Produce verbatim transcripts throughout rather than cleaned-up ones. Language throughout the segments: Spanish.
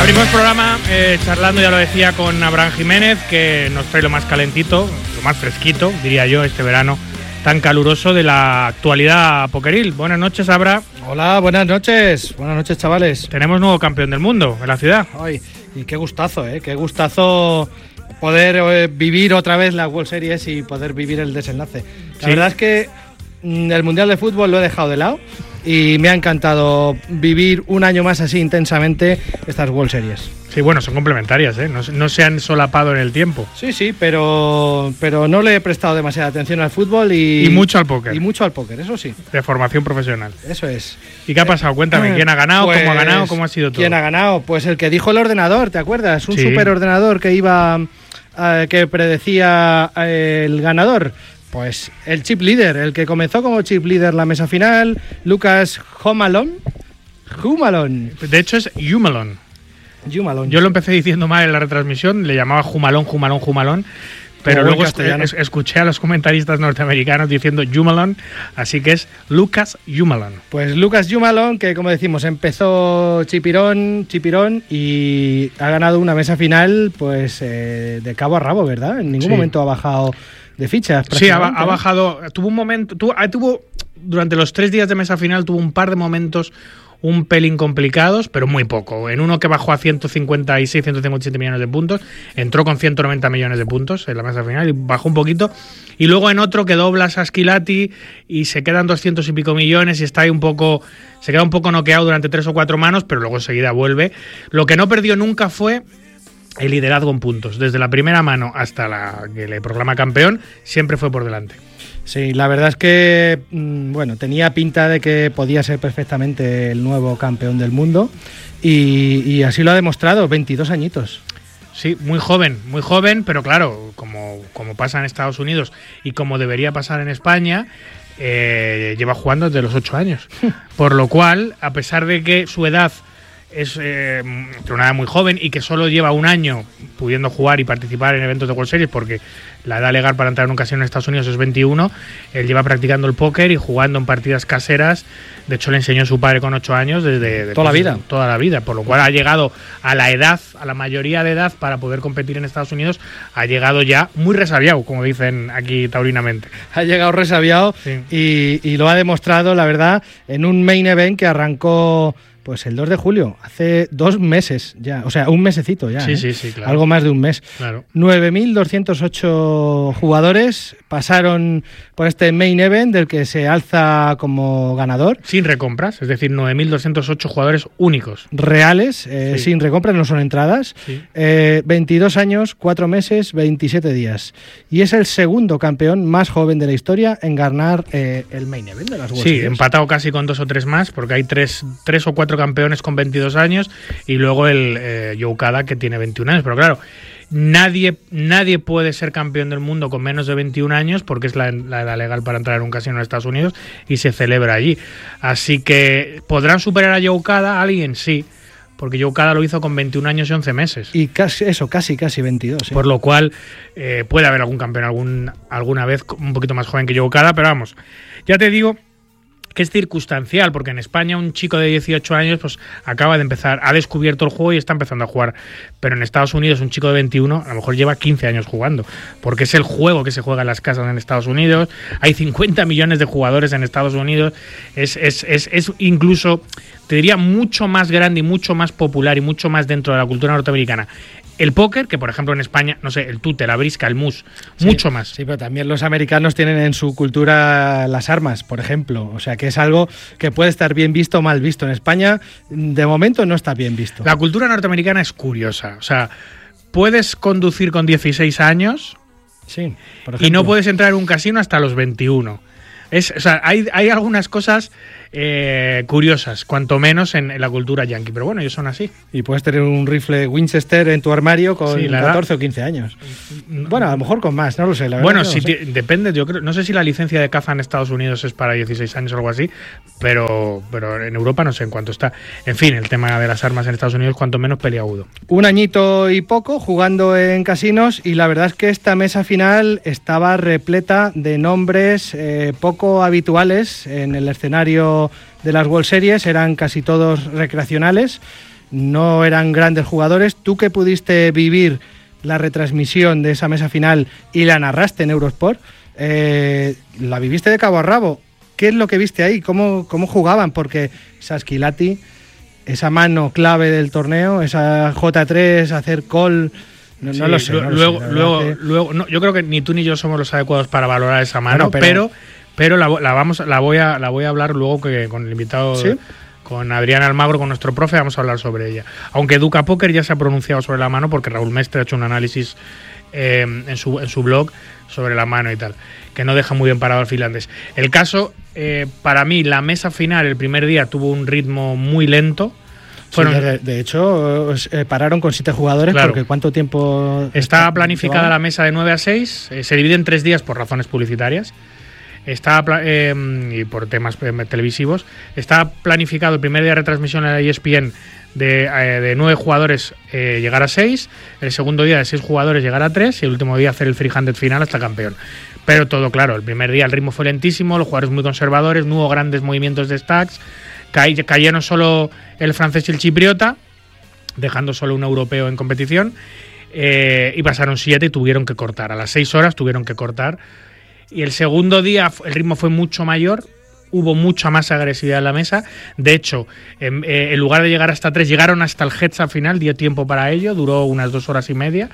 Abrimos programa eh, charlando, ya lo decía, con Abraham Jiménez, que nos trae lo más calentito, lo más fresquito, diría yo, este verano tan caluroso de la actualidad pokeril. Buenas noches, Abra. Hola, buenas noches. Buenas noches, chavales. Tenemos nuevo campeón del mundo en la ciudad. Ay, y qué gustazo, ¿eh? Qué gustazo poder eh, vivir otra vez la World Series y poder vivir el desenlace. La Sí. verdad es que mm, el Mundial de Fútbol lo he dejado de lado y me ha encantado vivir un año más así intensamente estas World Series. Sí, bueno, son complementarias, ¿eh? No, no se han solapado en el tiempo. Sí, sí, pero, pero no le he prestado demasiada atención al fútbol y... Y mucho al póker. Y mucho al póker, eso sí. De formación profesional. Eso es. ¿Y qué ha pasado? Cuéntame, ¿quién ha ganado? Pues, ¿Cómo ha ganado? ¿Cómo ha sido todo? ¿Quién ha ganado? Pues el que dijo el ordenador, ¿te acuerdas? Un Sí. superordenador que iba, eh, que predecía eh, el ganador. Pues el chip leader, el que comenzó como chip leader la mesa final, Lucas Humalon. Humalon. De hecho es Humalon. Humalon. Yo lo empecé diciendo mal en la retransmisión, le llamaba Jumalón, Jumalón, Jumalón, pero Como luego buen castellano. es, escuché a los comentaristas norteamericanos diciendo Humalon, así que es Lucas Humalon. Pues Lucas Humalon, que como decimos, empezó chipirón, chipirón y ha ganado una mesa final pues eh, de cabo a rabo, ¿verdad? En ningún Sí. momento ha bajado de fichas. Sí, ha, ba- prácticamente, ha ¿no? bajado, tuvo un momento, tuvo, ah, tuvo, durante los tres días de mesa final tuvo un par de momentos un pelín complicados, pero muy poco. En uno que bajó a ciento cincuenta y seis, ciento cincuenta y siete millones de puntos, entró con ciento noventa millones de puntos en la mesa final y bajó un poquito. Y luego en otro que dobla Sasquilati y se quedan doscientos y pico millones y está ahí un poco, se queda un poco noqueado durante tres o cuatro manos, pero luego enseguida vuelve. Lo que no perdió nunca fue el liderazgo en puntos. Desde la primera mano hasta la que le proclama campeón, siempre fue por delante. Sí, la verdad es que mm, bueno, tenía pinta de que podía ser perfectamente el nuevo campeón del mundo y, y así lo ha demostrado, veintidós añitos. Sí, muy joven, muy joven, pero claro, como, como pasa en Estados Unidos y como debería pasar en España, eh, lleva jugando desde los ocho años. Por lo cual, a pesar de que su edad es eh, una edad muy joven y que solo lleva un año pudiendo jugar y participar en eventos de World Series, porque la edad legal para entrar en un casino en Estados Unidos es veintiuno, él lleva practicando el póker y jugando en partidas caseras. De hecho, le enseñó a su padre con ocho años desde de, Toda la pues, vida. Toda la vida, por lo cual ha llegado a la edad, a la mayoría de edad para poder competir en Estados Unidos, ha llegado ya muy resabiado, como dicen aquí taurinamente. Ha llegado resabiado Sí. y, y lo ha demostrado, la verdad, en un main event que arrancó pues el dos de julio, hace dos meses ya, o sea, un mesecito ya. Sí, ¿eh? sí, sí, claro. Algo más de un mes. Claro. nueve mil doscientos ocho jugadores pasaron por este main event del que se alza como ganador. Sin recompras, es decir, nueve mil doscientos ocho jugadores únicos. Reales, eh, Sí. sin recompras, no son entradas. Sí. Eh, veintidós años, cuatro meses, veintisiete días. Y es el segundo campeón más joven de la historia en ganar eh, el main event de las World Sí, Series. empatado casi con dos o tres más, porque hay tres, tres o cuatro campeones con veintidós años y luego el eh, Joe Cada, que tiene veintiún años. Pero claro, nadie, nadie puede ser campeón del mundo con menos de veintiún años porque es la, la edad legal para entrar en un casino en Estados Unidos y se celebra allí. Así que, ¿podrán superar a Joe Cada? Alguien sí, porque Joe Cada lo hizo con veintiún años y once meses. Y casi, eso, casi, casi veintidós. ¿eh? Por lo cual eh, puede haber algún campeón algún, alguna vez un poquito más joven que Joe Cada, pero vamos, ya te digo que es circunstancial, porque en España un chico de dieciocho años pues acaba de empezar, ha descubierto el juego y está empezando a jugar, pero en Estados Unidos un chico de veintiuno a lo mejor lleva quince años jugando, porque es el juego que se juega en las casas en Estados Unidos, hay cincuenta millones de jugadores en Estados Unidos, es, es, es, es incluso, te diría, mucho más grande y mucho más popular y mucho más dentro de la cultura norteamericana el póker, que por ejemplo en España, no sé, el tute, la brisca, el mus, Sí, mucho más. Sí, pero también los americanos tienen en su cultura las armas, por ejemplo. O sea, que es algo que puede estar bien visto o mal visto. En España, de momento, no está bien visto. La cultura norteamericana es curiosa. O sea, puedes conducir con dieciséis años Sí, por y ejemplo. no puedes entrar en un casino hasta los veintiuno. Es, o sea, hay, hay algunas cosas eh, curiosas, cuanto menos en, en la cultura yankee. Pero bueno, ellos son así. Y puedes tener un rifle Winchester en tu armario con Sí, la catorce o quince años. Bueno, a lo mejor con más, no lo sé. La verdad Bueno, que no si lo sé. te- depende, yo creo, no sé si la licencia de caza en Estados Unidos es para dieciséis años o algo así, pero, pero en Europa no sé en cuánto está. En fin, el tema de las armas en Estados Unidos cuanto menos peliagudo. Un añito y poco jugando en casinos y la verdad es que esta mesa final estaba repleta de nombres eh, poco habituales en el escenario de las World Series, eran casi todos recreacionales no eran grandes jugadores. Tú que pudiste vivir la retransmisión de esa mesa final y la narraste en Eurosport, eh, la viviste de cabo a rabo. ¿Qué es lo que viste ahí? ¿Cómo, cómo jugaban? Porque Sasquilati, esa mano clave del torneo, esa J tres, hacer call... No, sí, no lo sé. No luego, lo sé, luego, que... luego no, yo creo que ni tú ni yo somos los adecuados para valorar esa mano, bueno, pero, pero, pero la, la vamos, la voy a, la voy a hablar luego que con el invitado, ¿sí? con Adrián Almagro, con nuestro profe, vamos a hablar sobre ella. Aunque Duca Poker ya se ha pronunciado sobre la mano, porque Raúl Mestre ha hecho un análisis eh, en su en su blog sobre la mano y tal, que no deja muy bien parado al finlandés. El caso, eh, para mí, la mesa final el primer día tuvo un ritmo muy lento. Fueron, sí, de, de hecho, eh, pararon con siete jugadores, claro, porque ¿cuánto tiempo...? Está planificada llevaba? La mesa de nueve a seis, eh, se divide en tres días por razones publicitarias, está eh, y por temas eh, televisivos. Está planificado el primer día de retransmisión en la E S P N de, eh, de nueve jugadores eh, llegar a seis, el segundo día de seis jugadores llegar a tres y el último día hacer el trescientos final hasta campeón. Pero todo claro, el primer día el ritmo fue lentísimo, los jugadores muy conservadores, no hubo grandes movimientos de stacks. Cayeron solo el francés y el chipriota, dejando solo un europeo en competición, eh, y pasaron siete y tuvieron que cortar. A las seis horas tuvieron que cortar. Y el segundo día el ritmo fue mucho mayor, hubo mucha más agresividad en la mesa. De hecho, en, eh, en lugar de llegar hasta tres, llegaron hasta el heads-up final, dio tiempo para ello, duró unas dos horas y media.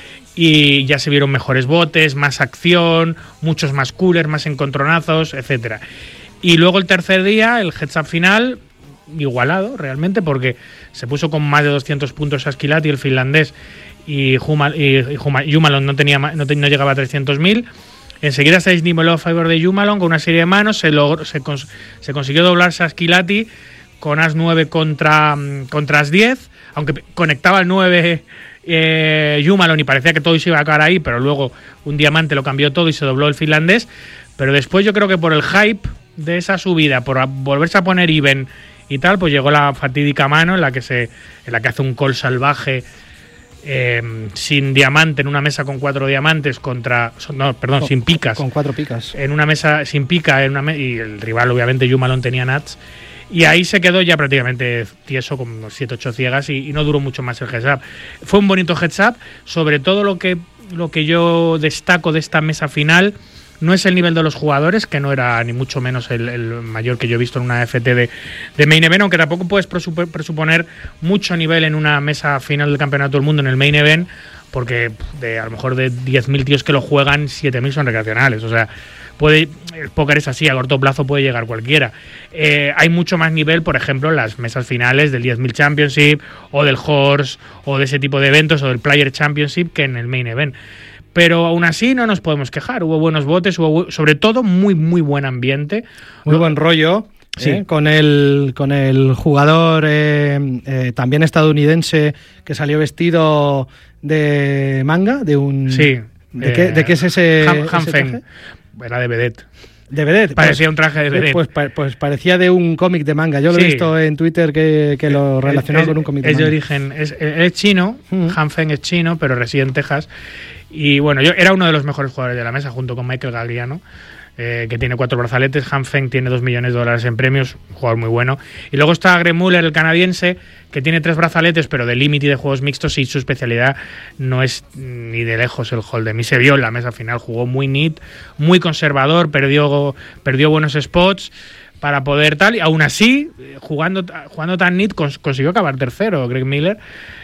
Y ya se vieron mejores botes, más acción, muchos más coolers, más encontronazos, etcétera. Y luego el tercer día, el heads-up final, igualado realmente, porque se puso con más de doscientos puntos Sasquilati, el finlandés, y, Jumal, y, y Jumal, Jumalon no, tenía, no, no llegaba a trescientos mil. Enseguida se desniveló a favor de Jumalon con una serie de manos, se, logró, se, cons, se consiguió doblar Sasquilati con as nueve contra, contra as diez, aunque conectaba el nueve eh, Jumalon y parecía que todo se iba a acabar ahí, pero luego un diamante lo cambió todo y se dobló el finlandés. Pero después yo creo que por el hype de esa subida, por volverse a poner even y tal, pues llegó la fatídica mano en la que se en la que hace un call salvaje eh, sin diamante en una mesa con cuatro diamantes contra no, perdón, con, sin picas. Con cuatro picas. En una mesa sin pica en una me y el rival obviamente Jumalon tenía nats y ahí se quedó ya prácticamente tieso con unos siete ocho ciegas y, y no duró mucho más el heads up. Fue un bonito heads up, sobre todo lo que lo que yo destaco de esta mesa final. No es el nivel de los jugadores, que no era ni mucho menos el, el mayor que yo he visto en una F T de, de Main Event, aunque tampoco puedes presuponer mucho nivel en una mesa final del Campeonato del Mundo en el Main Event, porque de, a lo mejor de diez mil tíos que lo juegan, siete mil son recreacionales. O sea, puede, el póker es así, a corto plazo puede llegar cualquiera. Eh, hay mucho más nivel, por ejemplo, en las mesas finales del diez mil Championship, o del Horse, o de ese tipo de eventos, o del Player Championship, que en el Main Event. Pero aún así no nos podemos quejar. Hubo buenos botes, hubo sobre todo muy, muy buen ambiente. Muy buen rollo. Sí. ¿eh? Con el con el jugador eh, eh, también estadounidense que salió vestido de manga, de un... Sí. ¿De, eh, qué, ¿de qué es ese...? Han, Han Feng. Era de vedette. De vedette. Parecía pues, un traje de vedette. Pues, pues, pues parecía de un cómic de manga. Yo lo sí. he visto en Twitter que, que lo relacionaba con un cómic de es manga. Es de origen... Es, es chino. Uh-huh. Han Feng es chino, pero reside en Texas. Y bueno, yo era uno de los mejores jugadores de la mesa, junto con Michael Gagliano, eh, que tiene cuatro brazaletes. Han Feng tiene dos millones de dólares en premios, un jugador muy bueno. Y luego está Greg Muller, el canadiense, que tiene tres brazaletes, pero de límite y de juegos mixtos, y su especialidad no es ni de lejos el hold'em. Y se vio en la mesa final, jugó muy neat, muy conservador, perdió, perdió buenos spots para poder tal, y aún así, jugando, jugando tan neat, cons- consiguió acabar tercero, Greg Miller.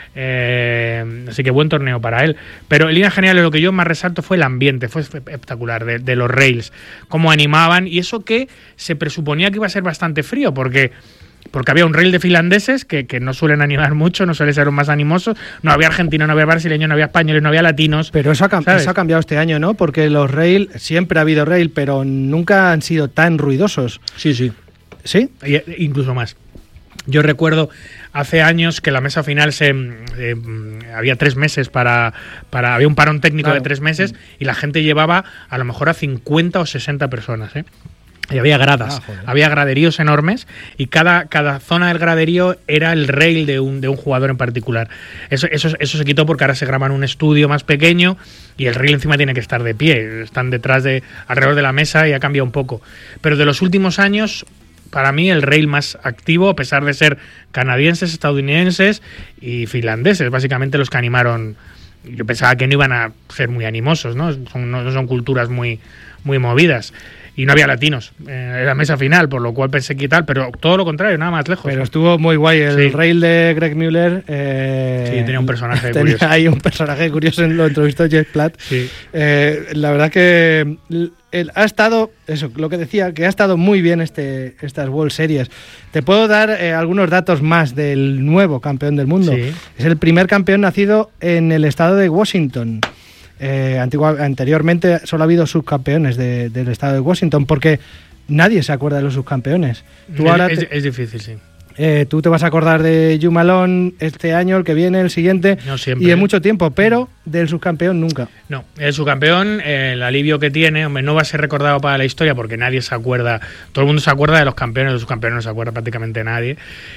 Eh, así que buen torneo para él. Pero en línea general lo que yo más resalto fue el ambiente, fue espectacular de, de los rails, cómo animaban, y eso que se presuponía que iba a ser bastante frío, porque porque había un rail de finlandeses que, que no suelen animar mucho, no suelen ser los más animosos, no había argentinos, no había brasileños, no había españoles, no había latinos. Pero eso ha, cam- eso ha cambiado este año, ¿no? Porque los rail, siempre ha habido rail, pero nunca han sido tan ruidosos. Sí, sí. ¿Sí? E incluso más. Yo recuerdo hace años que la mesa final se eh, había tres meses para, para había un parón técnico claro. de tres meses y la gente llevaba a lo mejor a cincuenta o sesenta personas, ¿eh? Y había gradas, ah, había graderíos enormes y cada, cada zona del graderío era el rail de un, de un jugador en particular. Eso, eso, eso se quitó porque ahora se graba en un estudio más pequeño y el rail encima tiene que estar de pie. Están detrás de, alrededor de la mesa y ha cambiado un poco. Pero de los últimos años, para mí el rail más activo, a pesar de ser canadienses, estadounidenses y finlandeses, básicamente los que animaron. Yo pensaba que no iban a ser muy animosos, ¿no? Son, no son culturas muy, muy movidas. Y no había latinos eh, en la mesa final, por lo cual pensé que tal, pero todo lo contrario, nada más lejos. Pero estuvo muy guay el sí. rail de Greg Mueller. Eh, sí, tenía un personaje tenía curioso. Hay un personaje curioso, en lo entrevistó Jeff Platt. Sí. Eh, la verdad que él ha estado, eso, lo que decía, que ha estado muy bien este, estas World Series. Te puedo dar eh, algunos datos más del nuevo campeón del mundo. Sí. Es el primer campeón nacido en el estado de Washington. Eh, antigua, anteriormente solo ha habido subcampeones de, del estado de Washington, porque nadie se acuerda de los subcampeones. Tú es, ahora es, te, es difícil, sí. Eh, tú te vas a acordar de Hugh Malone este año, el que viene, el siguiente, no siempre. y en mucho tiempo, pero del subcampeón nunca. No, el subcampeón, eh, el alivio que tiene, hombre, no va a ser recordado para la historia porque nadie se acuerda, todo el mundo se acuerda de los campeones, de los subcampeones no se acuerda prácticamente nadie.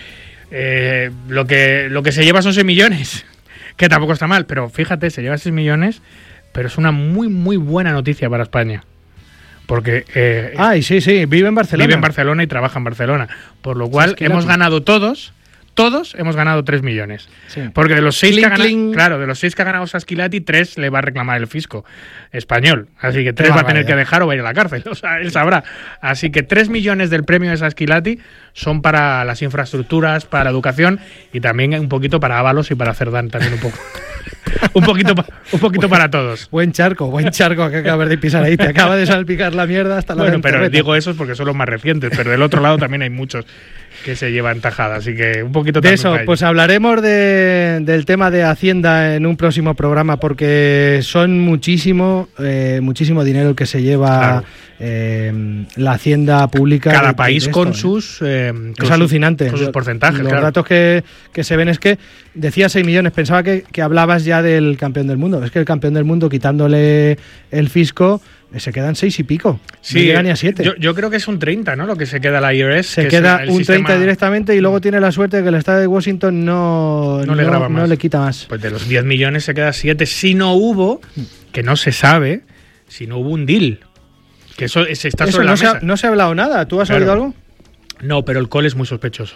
Eh, lo, que, lo que se lleva son seis millones, que tampoco está mal, pero fíjate, se lleva seis millones, pero es una muy, muy buena noticia para España. Porque eh, Ay, sí, sí, vive en Barcelona. Vive en Barcelona y trabaja en Barcelona. Por lo cual sí, hemos ganado todos, todos hemos ganado tres millones. Sí. Porque de los seis cling, que ha ganado, claro, de los seis que ha ganado Sasquilati, tres le va a reclamar el fisco español. Así que tres va a tener que dejar o va a ir a la cárcel. O sea, él sabrá. Así que tres millones del premio de Sasquilati son para las infraestructuras, para la educación y también un poquito para Ábalos y para Cerdán también un poco. un poquito un poquito para todos. Buen charco, buen charco que acabas de pisar ahí. Te acaba de salpicar la mierda hasta la Bueno, pero terreta. Digo esos porque son los más recientes, pero del otro lado también hay muchos que se llevan tajada, así que un poquito de eso, pues hablaremos de, del tema de Hacienda en un próximo programa, porque son muchísimo, eh, muchísimo dinero el que se lleva claro. eh, la Hacienda pública. Cada de, país de esto, con ¿eh? sus eh, es con alucinante. Con sus porcentajes. Los claro. datos que, que se ven es que decía seis millones, pensaba que, que hablabas ya del campeón del mundo. Es que el campeón del mundo, quitándole el fisco, se quedan seis y pico. Sí, no llega ni a siete. Yo, yo creo que es un treinta, ¿no? Lo que se queda la I R S. Se queda un sistema... treinta directamente y luego tiene la suerte de que el estado de Washington no, no, le, graba no, más. no le quita más. Pues de los diez millones se queda siete. Si no hubo, que no se sabe, si no hubo un deal. Que eso se está eso sobre no la se mesa. Ha, no se ha hablado nada. ¿Tú has claro. oído algo? No, pero el call es muy sospechoso.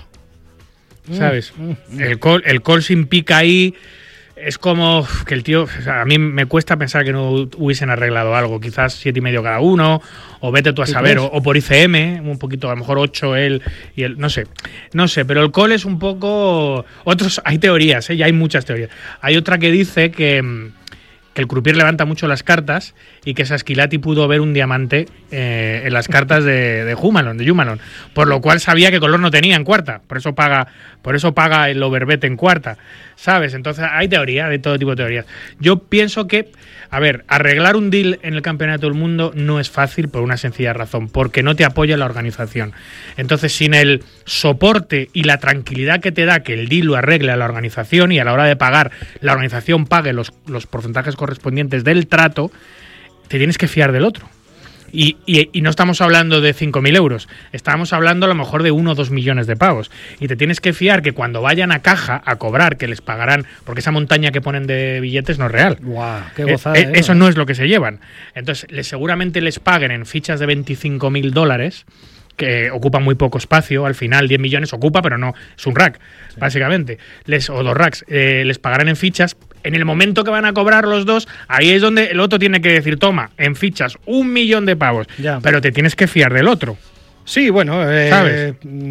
Mm, ¿Sabes? Mm, el call, el call sin pica ahí. Es como que el tío, o sea, a mí me cuesta pensar que no hubiesen arreglado algo, quizás siete y medio cada uno, o vete tú a saber, o, o por I C M, un poquito, a lo mejor ocho él y él, no sé, no sé, pero el call es un poco, otros, hay teorías, ¿eh? Ya hay muchas teorías. Hay otra que dice que, que el croupier levanta mucho las cartas y que Sasquilati pudo ver un diamante eh, en las cartas de, de Humalon, de Humalon, por lo cual sabía que color no tenía en cuarta, por eso paga, por eso paga el overbet en cuarta. ¿Sabes? Entonces hay teoría, de todo tipo de teorías. Yo pienso que, a ver, arreglar un deal en el Campeonato del Mundo no es fácil por una sencilla razón, porque no te apoya la organización. Entonces, sin el soporte y la tranquilidad que te da que el deal lo arregle a la organización y a la hora de pagar, la organización pague los, los porcentajes correspondientes del trato, te tienes que fiar del otro. Y, y, y no estamos hablando de cinco mil euros, estamos hablando a lo mejor de uno o dos millones de pavos. Y te tienes que fiar que cuando vayan a caja a cobrar, que les pagarán, porque esa montaña que ponen de billetes no es real. Guau, qué gozada, eh, eh, eso no es lo que se llevan. Entonces, les, seguramente les paguen en fichas de veinticinco mil dólares, que ocupan muy poco espacio, al final diez millones ocupa, pero no, es un rack, sí. básicamente, les, o dos racks, eh, les pagarán en fichas. En el momento que van a cobrar los dos, ahí es donde el otro tiene que decir, toma, en fichas, un millón de pavos, ya. Pero te tienes que fiar del otro. Sí, bueno, eh, ¿sabes?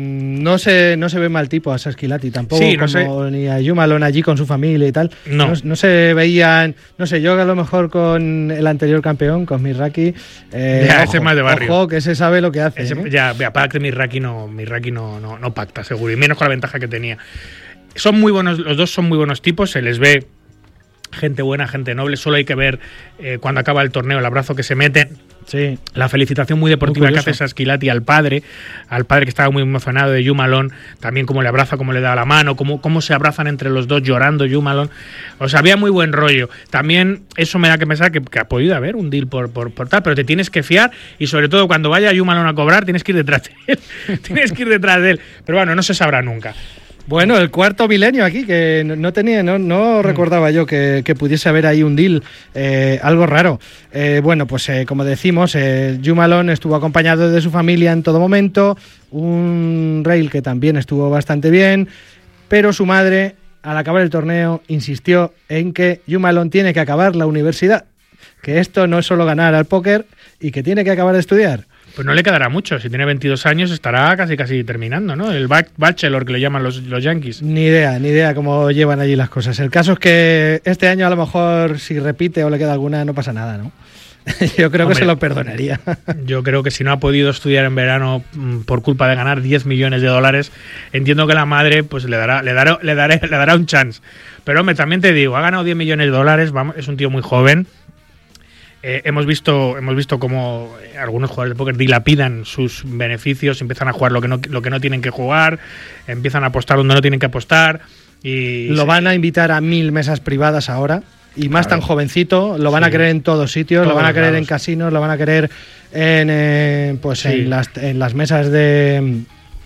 No se, no se ve mal tipo a Sasquilati tampoco, sí, no como sé. ni a Humalon allí con su familia y tal. No. no. No se veían, no sé, yo a lo mejor con el anterior campeón, con Mirraki. Eh, ya, ojo, ese más de barrio. Ojo, que ese sabe lo que hace. Ese, ¿eh? Ya, aparte Mirraki no, Mirraki no, no, no pacta, seguro, y menos con la ventaja que tenía. Son muy buenos, los dos son muy buenos tipos, se les ve gente buena, gente noble, solo hay que ver eh, cuando acaba el torneo el abrazo que se meten. Sí. La felicitación muy deportiva muy que hace Sasquilati al padre, al padre que estaba muy emocionado de Humalon, también cómo le abraza, cómo le da la mano, cómo, cómo se abrazan entre los dos llorando Humalon. O sea, había muy buen rollo. También eso me da que pensar que, que ha podido haber un deal por, por, por tal, pero te tienes que fiar y sobre todo cuando vaya Humalon a cobrar tienes que ir detrás de él. tienes que ir detrás de él. Pero bueno, no se sabrá nunca. Bueno, el cuarto milenio aquí, que no tenía, no, no mm. recordaba yo que, que pudiese haber ahí un deal, eh, algo raro. Eh, bueno, pues eh, como decimos, eh, Joe Malone estuvo acompañado de su familia en todo momento, un rail que también estuvo bastante bien, pero su madre, al acabar el torneo, insistió en que Joe Malone tiene que acabar la universidad, que esto no es solo ganar al póker y que tiene que acabar de estudiar. Pues no le quedará mucho, si tiene veintidós años estará casi casi terminando, ¿no? El bachelor que le llaman los, los Yankees. Ni idea, ni idea cómo llevan allí las cosas. El caso es que este año a lo mejor si repite o le queda alguna no pasa nada, ¿no? Yo creo Hombre, que se lo perdonaría. Yo creo que si no ha podido estudiar en verano por culpa de ganar diez millones de dólares, entiendo que la madre pues le dará le dará, le dará, le dará un chance. Pero hombre, también te digo, ha ganado diez millones de dólares, vamos, es un tío muy joven. Eh, hemos visto hemos visto cómo algunos jugadores de póker dilapidan sus beneficios, empiezan a jugar lo que no lo que no tienen que jugar, empiezan a apostar donde no tienen que apostar y lo van a invitar a mil mesas privadas ahora y más claro. tan jovencito, lo van sí. a querer en todos sitios, todos lo van a querer lados. en casinos, lo van a querer en eh, pues sí. en las en las mesas de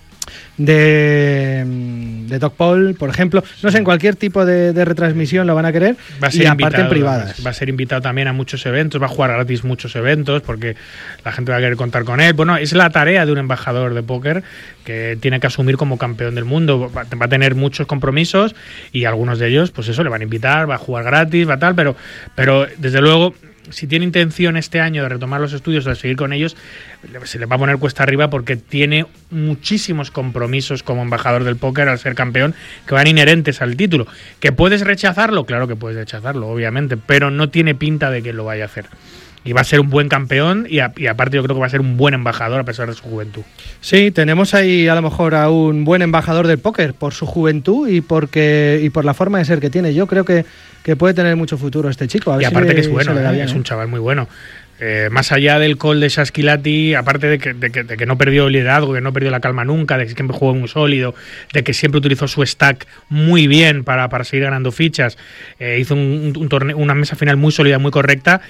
de, de Dogpol, por ejemplo, no sé, en cualquier tipo de, de retransmisión lo van a querer va a ser y invitado, aparte en privadas. Va a ser invitado también a muchos eventos, va a jugar gratis muchos eventos porque la gente va a querer contar con él. Bueno, es la tarea de un embajador de póker que tiene que asumir como campeón del mundo. Va, va a tener muchos compromisos y algunos de ellos, pues eso, le van a invitar, va a jugar gratis, va a tal, pero, pero desde luego si tiene intención este año de retomar los estudios o de seguir con ellos, se le va a poner cuesta arriba porque tiene muchísimos compromisos como embajador del póker al ser campeón que van inherentes al título. ¿Que puedes rechazarlo? Claro que puedes rechazarlo, obviamente, pero no tiene pinta de que lo vaya a hacer. Y va a ser un buen campeón y, a, y aparte yo creo que va a ser un buen embajador a pesar de su juventud. Sí, tenemos ahí a lo mejor a un buen embajador del póker por su juventud y porque y por la forma de ser que tiene. Yo creo que, que puede tener mucho futuro este chico. A ver y aparte si que es bueno, le, ¿eh? bien, es ¿eh? un chaval muy bueno. Eh, más allá del call de Shasquilati, aparte de que, de, que, de que no perdió el liderazgo, que no perdió la calma nunca, de que siempre jugó muy sólido, de que siempre utilizó su stack muy bien para, para seguir ganando fichas, eh, hizo un, un torneo, una mesa final muy sólida, muy correcta.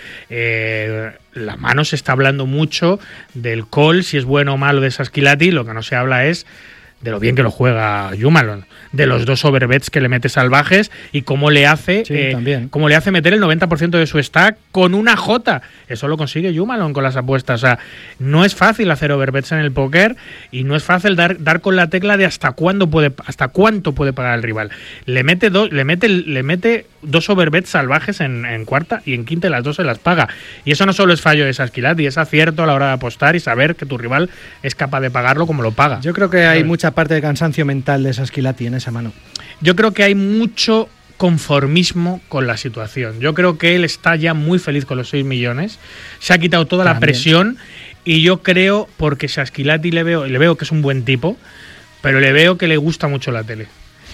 Eh, la mano se está hablando mucho del call, si es bueno o malo de Shasquilati, lo que no se habla es de lo bien que lo juega Joe Malone, de los dos overbets que le mete salvajes y cómo le hace sí, eh, cómo le hace meter el noventa por ciento de su stack con una J. Eso lo consigue Joe Malone con las apuestas. O sea, no es fácil hacer overbets en el póker y no es fácil dar, dar con la tecla de hasta cuándo puede hasta cuánto puede pagar el rival. Le mete dos, le mete le mete dos overbets salvajes en, en cuarta y en quinta las dos se las paga. Y eso no solo es fallo de Shasquilati, es acierto a la hora de apostar y saber que tu rival es capaz de pagarlo como lo paga. Yo creo que hay mucha parte de cansancio mental de Shasquilati en esa mano. Yo creo que hay mucho conformismo con la situación. Yo creo que él está ya muy feliz con los seis millones. Se ha quitado toda También. la presión y yo creo, porque Shasquilati le veo, le veo que es un buen tipo, pero le veo que le gusta mucho la tele.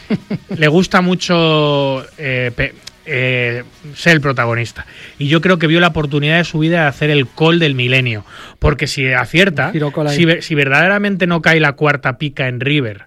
Le gusta mucho eh, pe, eh, ser el protagonista. Y yo creo que vio la oportunidad de su vida de hacer el call del milenio. Porque si acierta, si, si verdaderamente no cae la cuarta pica en River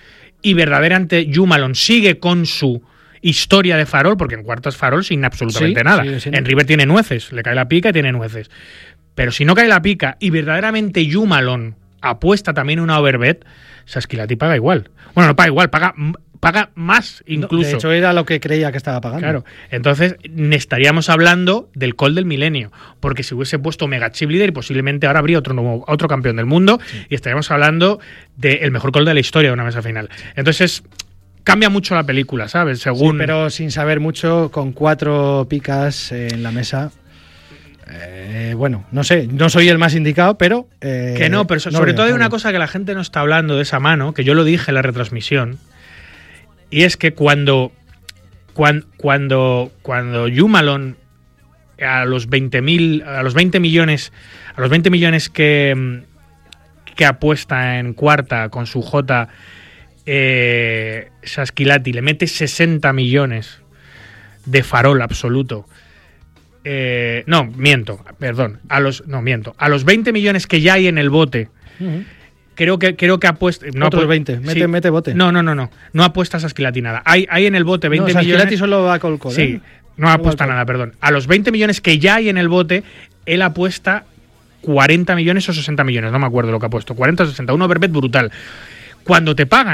y verdaderamente Joe Malone sigue con su historia de farol, porque en cuarto es farol sin absolutamente sí, nada. Sí, sí, en River tiene nueces, le cae la pica y tiene nueces. Pero si no cae la pica y verdaderamente Joe Malone apuesta también una overbet, Shasquilati paga igual. Bueno, no paga igual, paga... paga más incluso. De hecho, era lo que creía que estaba pagando. Claro. Entonces, estaríamos hablando del call del milenio, porque si hubiese puesto Mega Chip Leader, posiblemente ahora habría otro nuevo, otro campeón del mundo, sí. y estaríamos hablando del mejor call de la historia de una mesa final. Entonces, cambia mucho la película, ¿sabes? Según... Sí, pero sin saber mucho, con cuatro picas en la mesa... Eh, bueno, no sé, no soy el más indicado, pero... Eh, que no, pero so, no sobre veo, todo hay no una veo. cosa que la gente no está hablando de esa mano, que yo lo dije en la retransmisión, y es que cuando cuando cuando, cuando Joe Malone a los veinte mil a los veinte millones a los veinte millones que que apuesta en cuarta con su J eh, Shasquilati le mete sesenta millones de farol absoluto. Eh, no, miento, perdón, a los no miento, a los veinte millones que ya hay en el bote. Uh-huh. Creo que creo que apuesta no otros veinte, mete, sí. mete bote. No, no, no, no. No apuesta Shasquilati nada. Hay hay en el bote veinte no, millones. Shasquilati solo va con call. Sí, ¿eh? no apuesta nada, perdón. A los veinte millones que ya hay en el bote, él apuesta cuarenta millones o sesenta millones, no me acuerdo lo que ha puesto, cuarenta o sesenta, un overbet brutal. Cuando te pagan